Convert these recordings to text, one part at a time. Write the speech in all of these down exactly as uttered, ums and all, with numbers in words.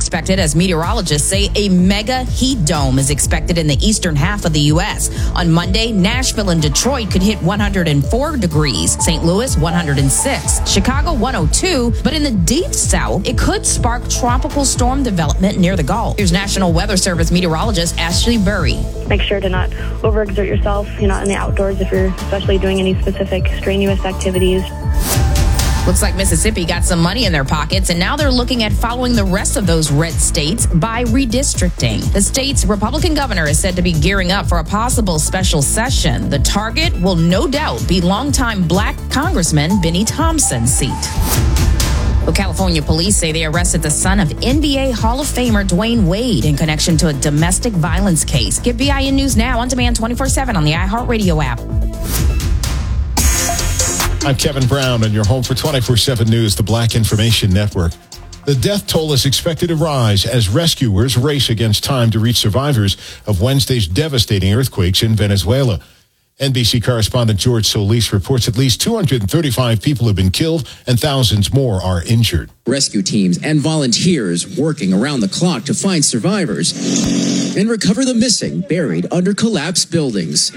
expected as meteorologists say a mega heat dome is expected in the eastern half of the U S. On Monday, Nashville and Detroit could hit one hundred four degrees, Saint Louis one hundred six, Chicago one hundred two, but in the deep south, it could spark tropical storm development near the Gulf. Here's National Weather Service meteorologist Ashley Burry. Make sure to not overexert yourself. You're not in the outdoors if you're especially doing any specific strenuous activities. Looks like Mississippi got some money in their pockets, and now they're looking at following the rest of those red states by redistricting. The state's Republican governor is said to be gearing up for a possible special session. The target will no doubt be longtime black Congressman Benny Thompson's seat. Well, California police say they arrested the son of N B A Hall of Famer Dwayne Wade in connection to a domestic violence case. Get B I N News Now on demand twenty-four seven on the iHeartRadio app. I'm Kevin Brown, and you're home for twenty-four seven News, the Black Information Network. The death toll is expected to rise as rescuers race against time to reach survivors of Wednesday's devastating earthquakes in Venezuela. N B C correspondent George Solis reports at least two hundred thirty-five people have been killed and thousands more are injured. Rescue teams and volunteers working around the clock to find survivors and recover the missing buried under collapsed buildings.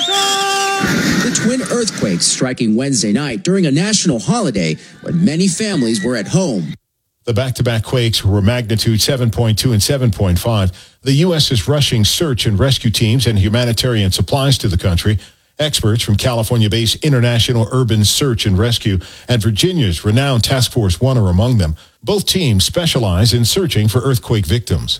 The twin earthquakes striking Wednesday night during a national holiday when many families were at home. The back-to-back quakes were magnitude seven point two and seven point five. The U S is rushing search and rescue teams and humanitarian supplies to the country. Experts from California-based International Urban Search and Rescue and Virginia's renowned Task Force One are among them. Both teams specialize in searching for earthquake victims.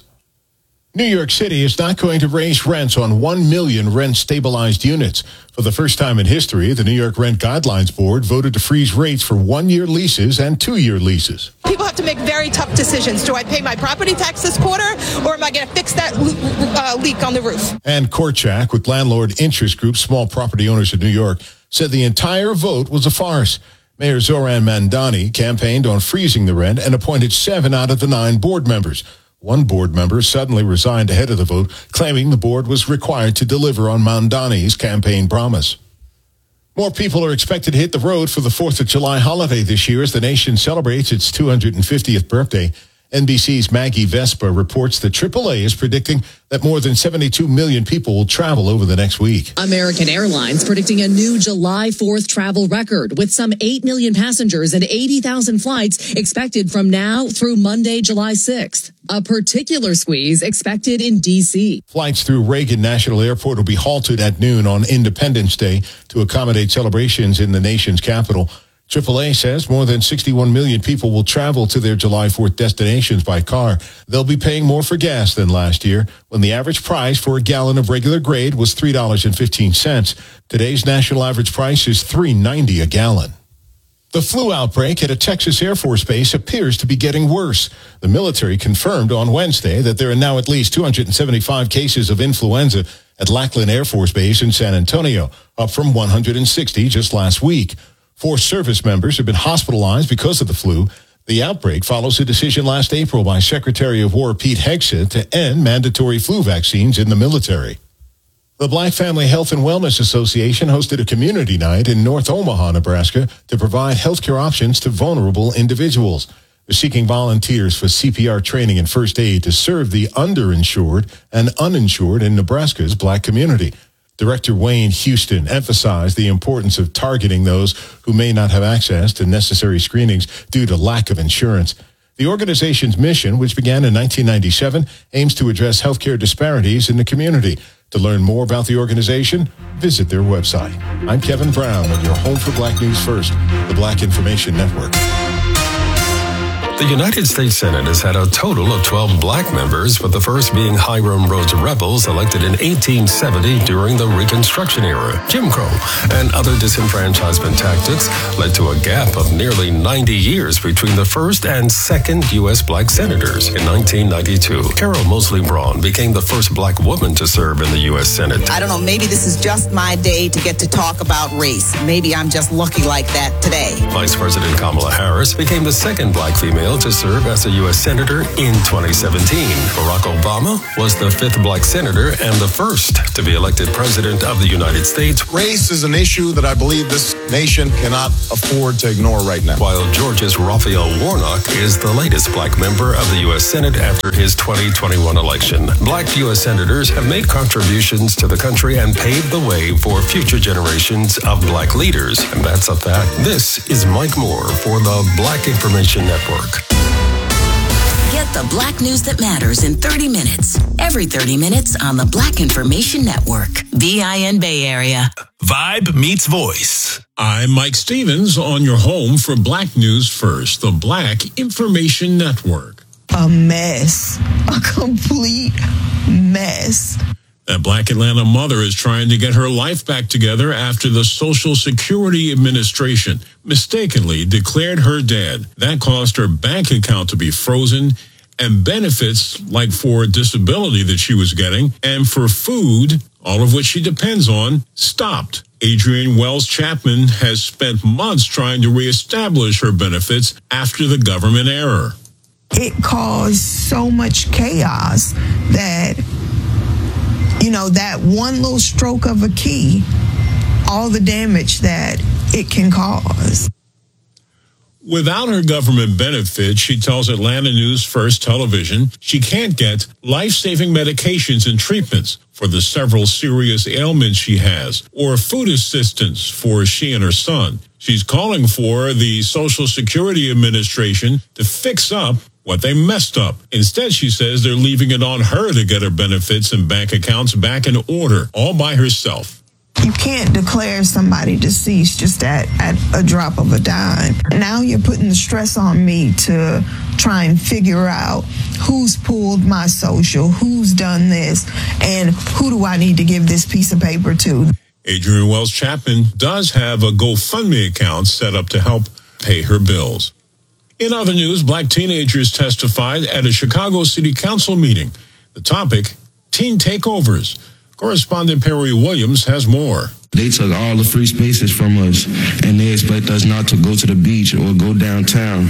New York City is not going to raise rents on one million rent-stabilized units. For the first time in history, the New York Rent Guidelines Board voted to freeze rates for one-year leases and two-year leases. People have to make very tough decisions. Do I pay my property tax this quarter, or am I going to fix that uh, leak on the roof? And Korchak, with landlord interest group Small Property Owners of New York, said the entire vote was a farce. Mayor Zoran Mandani campaigned on freezing the rent and appointed seven out of the nine board members. One board member suddenly resigned ahead of the vote, claiming the board was required to deliver on Mandani's campaign promise. More people are expected to hit the road for the fourth of July holiday this year as the nation celebrates its two hundred fiftieth birthday. N B C's Maggie Vespa reports that triple A is predicting that more than seventy-two million people will travel over the next week. American Airlines predicting a new July fourth travel record with some eight million passengers and eighty thousand flights expected from now through Monday, July sixth. A particular squeeze expected in D C. Flights through Reagan National Airport will be halted at noon on Independence Day to accommodate celebrations in the nation's capital. triple A says more than sixty-one million people will travel to their July fourth destinations by car. They'll be paying more for gas than last year, when the average price for a gallon of regular grade was three dollars and fifteen cents. Today's national average price is three dollars and ninety cents a gallon. The flu outbreak at a Texas Air Force base appears to be getting worse. The military confirmed on Wednesday that there are now at least two hundred seventy-five cases of influenza at Lackland Air Force Base in San Antonio, up from one hundred sixty just last week. Four service members have been hospitalized because of the flu. The outbreak follows a decision last April by Secretary of War Pete Hegseth to end mandatory flu vaccines in the military. The Black Family Health and Wellness Association hosted a community night in North Omaha, Nebraska, to provide healthcare options to vulnerable individuals. They're seeking volunteers for C P R training and first aid to serve the underinsured and uninsured in Nebraska's Black community. Director Wayne Houston emphasized the importance of targeting those who may not have access to necessary screenings due to lack of insurance. The organization's mission, which began in nineteen ninety-seven, aims to address healthcare disparities in the community. To learn more about the organization, visit their website. I'm Kevin Brown, and you're home for Black News First, the Black Information Network. The United States Senate has had a total of twelve black members, with the first being Hiram Rhodes Rebels, elected in eighteen seventy during the Reconstruction era. Jim Crow and other disenfranchisement tactics led to a gap of nearly ninety years between the first and second U S black senators. In nineteen ninety-two, Carol Moseley Braun became the first black woman to serve in the U S Senate. I don't know, maybe this is just my day to get to talk about race. Maybe I'm just lucky like that today. Vice President Kamala Harris became the second black female female to serve as a U S Senator in twenty seventeen. Barack Obama was the fifth black senator and the first to be elected president of the United States. Race is an issue that I believe this nation cannot afford to ignore right now. While Georgia's Raphael Warnock is the latest black member of the U S Senate after his twenty twenty-one election. Black U S senators have made contributions to the country and paved the way for future generations of black leaders. And that's a fact. This is Mike Moore for the Black Information Network. Get the black news that matters in thirty minutes. Every thirty minutes on the Black Information Network. B I N Bay Area. Vibe meets voice. I'm Mike Stevens on your home for Black News First, the Black Information Network. A mess. A complete mess. A black Atlanta mother is trying to get her life back together after the Social Security Administration mistakenly declared her dead. That caused her bank account to be frozen and benefits like for disability that she was getting and for food, all of which she depends on, stopped. Adrienne Wells Chapman has spent months trying to reestablish her benefits after the government error. It caused so much chaos that, you know, that one little stroke of a key, all the damage that it can cause. Without her government benefits, she tells Atlanta News First Television she can't get life-saving medications and treatments for the several serious ailments she has, or food assistance for she and her son. She's calling for the Social Security Administration to fix up what they messed up. Instead, she says they're leaving it on her to get her benefits and bank accounts back in order, all by herself. You can't declare somebody deceased just at, at a drop of a dime. Now you're putting the stress on me to try and figure out who's pulled my social, who's done this, and who do I need to give this piece of paper to. Adrienne Wells Chapman does have a GoFundMe account set up to help pay her bills. In other news, black teenagers testified at a Chicago City Council meeting. The topic, teen takeovers. Correspondent Perry Williams has more. They took all the free spaces from us, and they expect us not to go to the beach or go downtown.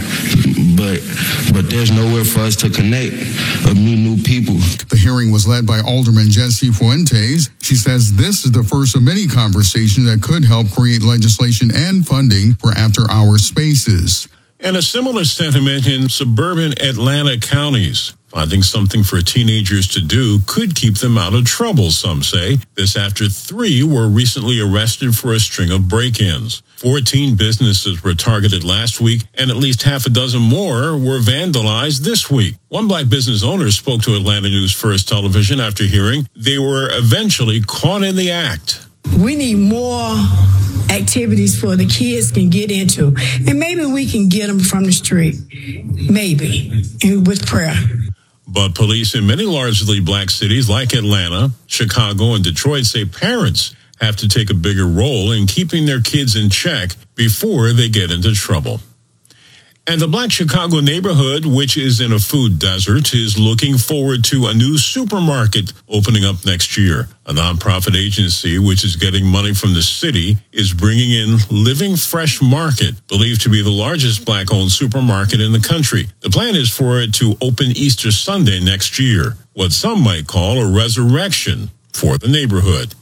But but there's nowhere for us to connect or meet new people. The hearing was led by Alderman Jesse Fuentes. She says this is the first of many conversations that could help create legislation and funding for after-hour spaces. And a similar sentiment in suburban Atlanta counties. Finding something for teenagers to do could keep them out of trouble, some say. This after three were recently arrested for a string of break-ins. Fourteen businesses were targeted last week, and at least half a dozen more were vandalized this week. One black business owner spoke to Atlanta News First Television after hearing they were eventually caught in the act. We need more activities for the kids can get into, and maybe we can get them from the street, maybe, and with prayer. But police in many largely black cities like Atlanta, Chicago, and Detroit say parents have to take a bigger role in keeping their kids in check before they get into trouble. And the black Chicago neighborhood, which is in a food desert, is looking forward to a new supermarket opening up next year. A nonprofit agency, which is getting money from the city, is bringing in Living Fresh Market, believed to be the largest black-owned supermarket in the country. The plan is for it to open Easter Sunday next year, what some might call a resurrection for the neighborhood.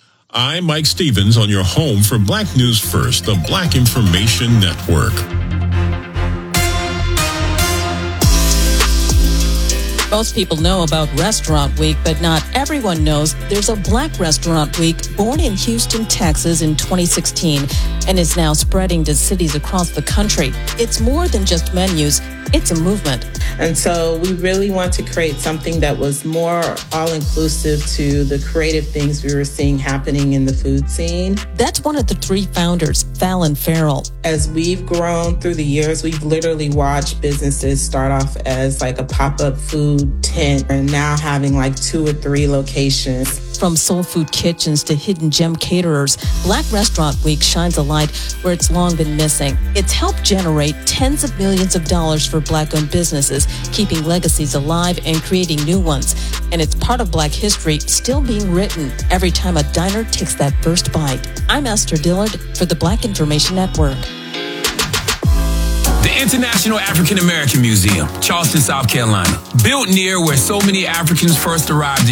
I'm Mike Stevens on your home for Black News First, the Black Information Network. Most people know about Restaurant Week, but not everyone knows there's a Black Restaurant Week born in Houston, Texas in twenty sixteen and is now spreading to cities across the country. It's more than just menus. It's a movement. And so we really want to create something that was more all-inclusive to the creative things we were seeing happening in the food scene. That's one of the three founders, Fallon Farrell. As we've grown through the years, we've literally watched businesses start off as like a pop-up food tent and now having like two or three locations. From soul food kitchens to hidden gem caterers, Black Restaurant Week shines a light where it's long been missing. It's helped generate tens of millions of dollars for Black-owned businesses, keeping legacies alive and creating new ones. And it's part of Black history still being written every time a diner takes that first bite. I'm Esther Dillard for the Black Information Network. The International African American Museum, Charleston, South Carolina. Built near where so many Africans first arrived in